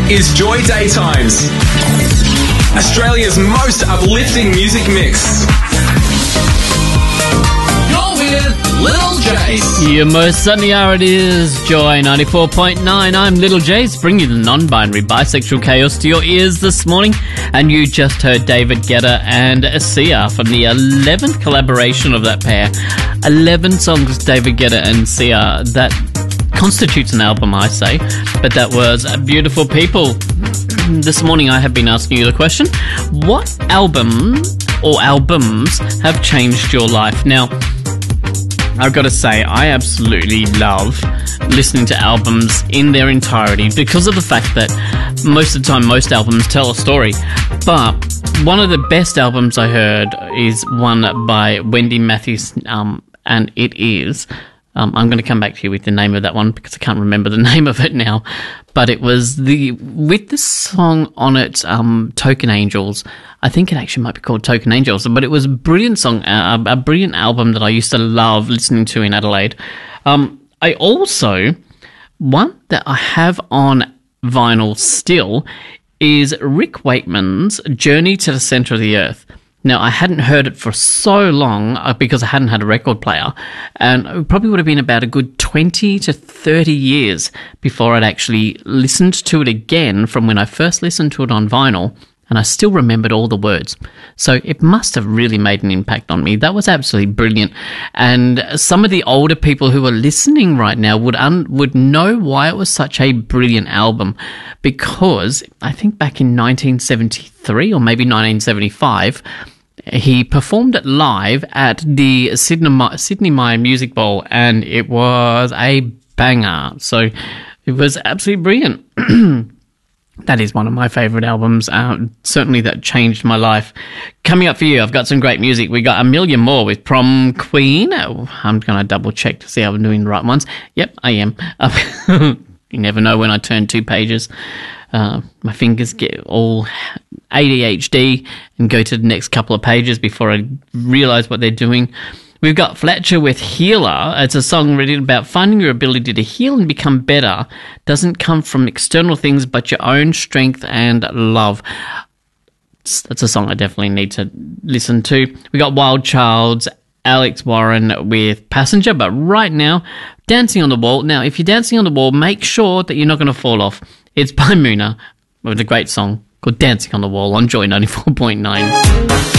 is Joy Daytimes, Australia's most uplifting music mix. You're with Little Jace. You most certainly are. It is Joy 94.9. I'm Little Jace, bringing the non-binary bisexual chaos to your ears this morning. And you just heard David Guetta and Sia from the 11th collaboration of that pair. 11 songs, David Guetta and Sia. That constitutes an album, I say. But that was Beautiful People. This morning I have been asking you the question, what album or albums have changed your life? Now, I've got to say, I absolutely love listening to albums in their entirety because of the fact that most of the time, most albums tell a story. But one of the best albums I heard is one by Wendy Matthews, and it is... I'm going to come back to you with the name of that one because I can't remember the name of it now. But it was with the song on it, Token Angels. I think it actually might be called Token Angels. But it was a brilliant song, a brilliant album that I used to love listening to in Adelaide. I also, one that I have on vinyl still is Rick Wakeman's Journey to the Centre of the Earth. Now, I hadn't heard it for so long because I hadn't had a record player, and it probably would have been about a good 20 to 30 years before I'd actually listened to it again from when I first listened to it on vinyl, and I still remembered all the words. So it must have really made an impact on me. That was absolutely brilliant. And some of the older people who are listening right now would know why it was such a brilliant album, because I think back in 1973 or maybe 1975, he performed it live at the Sydney Myer Music Bowl, and it was a banger. So it was absolutely brilliant. That is one of my favourite albums, certainly that changed my life. Coming up for you, I've got some great music. We got Amelia Moore with Prom Queen. I'm going to double check to see how I'm doing the right ones. Yep, I am. You never know when I turn 2 pages. My fingers get all ADHD and go to the next couple of pages before I realise what they're doing. We've got Fletcher with Healer. It's a song written about finding your ability to heal and become better doesn't come from external things but your own strength and love. That's a song I definitely need to listen to. We got Wild Child's Alex Warren with Passenger, but right now, Dancing on the Wall. Now, if you're dancing on the wall, make sure that you're not going to fall off. It's by Muna with a great song called Dancing on the Wall on Joy 94.9.